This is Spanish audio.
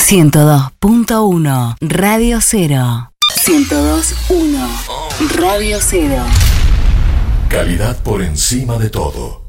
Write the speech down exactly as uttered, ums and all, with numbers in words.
ciento dos punto uno Radio Cero. ciento dos punto uno Radio Cero. Calidad por encima de todo.